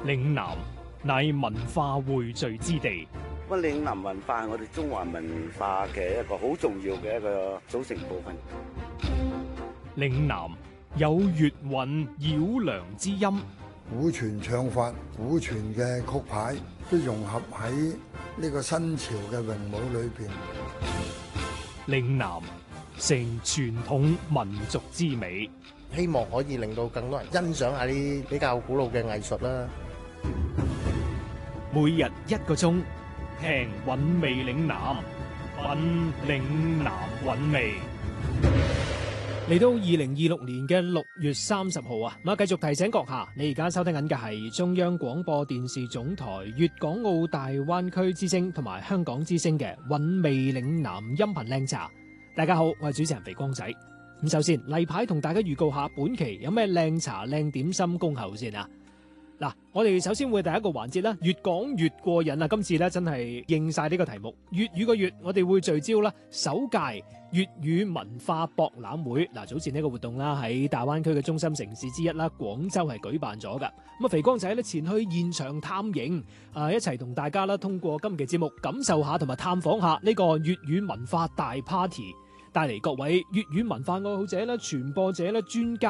嶺南乃文化匯聚之地。 嶺南文化係我哋中華文化嘅一個好重要嘅一個組成部分。 嶺南有粵韻繞梁之音， 古傳唱法、古傳嘅曲牌都融合喺呢個新潮嘅詠舞裏邊。 嶺南成傳統民族之美， 希望可以令到更多人欣賞下啲比較古老嘅藝術啦。 每日1個鐘，聽韻味嶺南，品嶺南韻味。嚟到2026年嘅6月30號啊，咁繼續提醒閣下，你而家收聽緊嘅係中央廣播電視總台粵港澳大灣區之聲同埋香港之聲嘅韻味嶺南音頻靚茶。大家好，我係主持人肥光仔。咁首先例牌同大家預告下本期有咩靚茶靚點心恭候先啊！嗱，我哋首先會第一個環節啦，越講越過癮啊！今次咧真係應晒呢個題目，粵語個粵，我哋會聚焦啦首屆粵語文化博覽會。嗱，早前呢個活動啦喺大灣區嘅中心城市之一啦，廣州係舉辦咗噶。咁啊，肥光仔咧前去現場探營，一齊同大家啦通過今期節目感受下同埋探訪下呢個粵語文化大 party， 帶嚟各位粵語文化愛好者啦、傳播者啦、專家